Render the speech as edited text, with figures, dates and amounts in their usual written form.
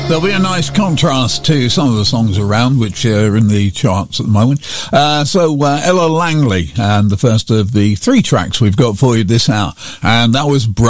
There'll be a nice contrast to some of the songs around which are in the charts at the moment. So Ella Langley, and the first of the 3 tracks we've got for you this hour, and that was